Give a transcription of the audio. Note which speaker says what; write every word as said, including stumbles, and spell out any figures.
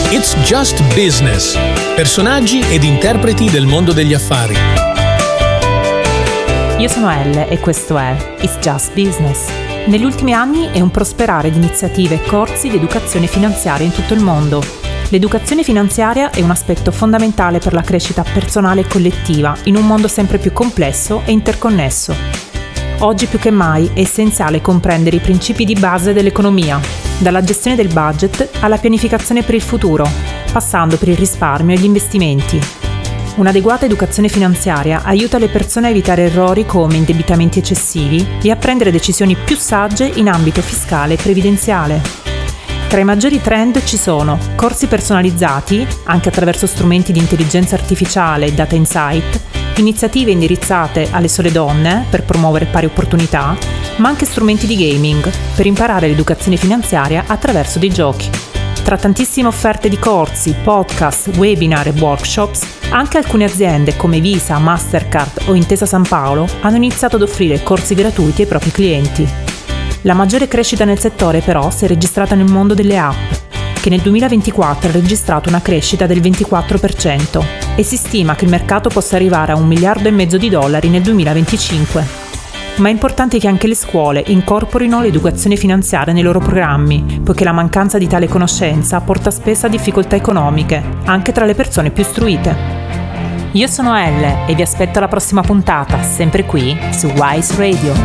Speaker 1: It's Just Business. Personaggi ed interpreti del mondo degli affari.
Speaker 2: Io sono Elle e questo è It's Just Business. Negli ultimi anni è un prosperare di iniziative e corsi di educazione finanziaria in tutto il mondo. L'educazione finanziaria è un aspetto fondamentale per la crescita personale e collettiva in un mondo sempre più complesso e interconnesso. Oggi più che mai è essenziale comprendere i principi di base dell'economia, dalla gestione del budget alla pianificazione per il futuro, passando per il risparmio e gli investimenti. Un'adeguata educazione finanziaria aiuta le persone a evitare errori come indebitamenti eccessivi e a prendere decisioni più sagge in ambito fiscale e previdenziale. Tra i maggiori trend ci sono corsi personalizzati, anche attraverso strumenti di intelligenza artificiale e data insight, iniziative indirizzate alle sole donne per promuovere pari opportunità, ma anche strumenti di gaming per imparare l'educazione finanziaria attraverso dei giochi. Tra tantissime offerte di corsi, podcast, webinar e workshops, anche alcune aziende come Visa, Mastercard o Intesa San Paolo hanno iniziato ad offrire corsi gratuiti ai propri clienti. La maggiore crescita nel settore però si è registrata nel mondo delle app, che nel duemilaventiquattro ha registrato una crescita del ventiquattro per cento e si stima che il mercato possa arrivare a un miliardo e mezzo di dollari nel duemilaventicinque. Ma è importante che anche le scuole incorporino l'educazione finanziaria nei loro programmi, poiché la mancanza di tale conoscenza porta spesso a difficoltà economiche, anche tra le persone più istruite. Io sono Elle e vi aspetto alla prossima puntata, sempre qui su Wise Radio.